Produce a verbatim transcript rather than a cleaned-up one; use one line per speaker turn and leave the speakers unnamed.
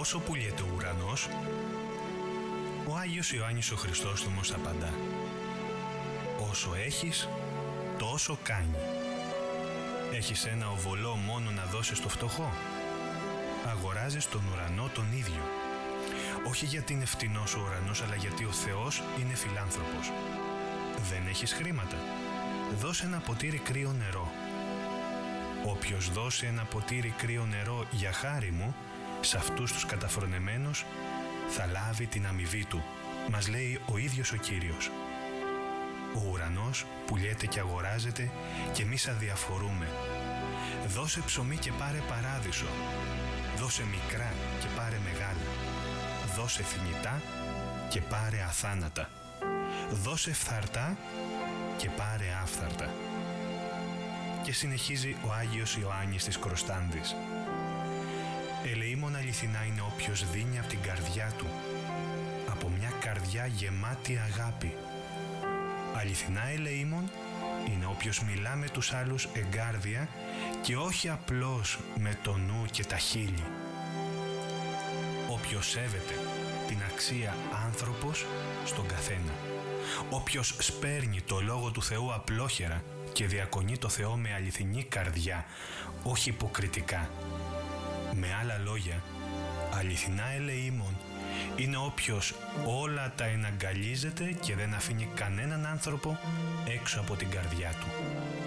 Όσο πουλιέται ο ουρανός, ο Άγιος Ιωάννης ο Χριστόστομος απαντά: όσο έχεις, τόσο κάνει. Έχεις ένα οβολό μόνο να δώσεις στο φτωχό? Αγοράζεις τον ουρανό τον ίδιο. Όχι γιατί είναι φτηνός ο ουρανός, αλλά γιατί ο Θεός είναι φιλάνθρωπος. Δεν έχεις χρήματα? Δώσε ένα ποτήρι κρύο νερό. Όποιος δώσει ένα ποτήρι κρύο νερό για χάρη μου, σε αυτούς τους καταφρονεμένους, θα λάβει την αμοιβή του, μας λέει ο ίδιος ο Κύριος. Ο ουρανός πουλιέται και αγοράζεται και εμείς αδιαφορούμε. Δώσε ψωμί και πάρε παράδεισο. Δώσε μικρά και πάρε μεγάλα. Δώσε θνητά και πάρε αθάνατα. Δώσε φθαρτά και πάρε άφθαρτα. Και συνεχίζει ο Άγιος Ιωάννης της Κροστάνδης. Ελεήμων αληθινά είναι όποιος δίνει από την καρδιά του, από μια καρδιά γεμάτη αγάπη. Αληθινά ελεήμων είναι όποιος μιλά με τους άλλους εγκάρδια και όχι απλώς με το νου και τα χείλη. Όποιος σέβεται την αξία άνθρωπος στον καθένα. Όποιος σπέρνει το Λόγο του Θεού απλόχερα και διακονεί το Θεό με αληθινή καρδιά, όχι υποκριτικά. Με άλλα λόγια, αληθινά ελεήμων είναι όποιος όλα τα εναγκαλίζεται και δεν αφήνει κανέναν άνθρωπο έξω από την καρδιά του.